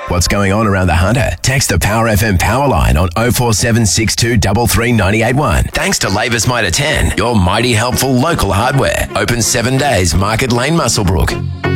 What's going on around the Hunter? Text the Power FM power line on 0476 233 981. Thanks to Lavis Mitre 10, your mighty helpful local hardware. Open 7 days, Market Lane, Muswellbrook.